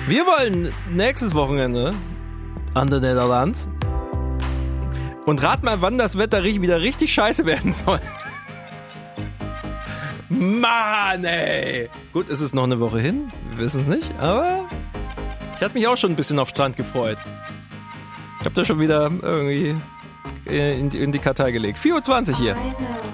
Wir wollen nächstes Wochenende an der Netherlands. Und rat mal, wann das Wetter wieder richtig scheiße werden soll. Mann, ey. Gut, es ist noch eine Woche hin. Wir wissen es nicht, aber ich hatte mich auch schon ein bisschen auf Strand gefreut. Ich habe da schon wieder irgendwie in die Kartei gelegt. 4:20 Uhr hier.